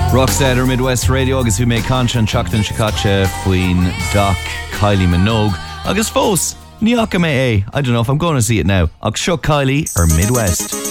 Rockstead ar Midwest Radio agus bhí mé Concha Choctan Chicacha faoin Doc Kylie Minogue agus fós, ní acha mé I don't know if I'm going to see it now. Ach seo Kylie ar Midwest.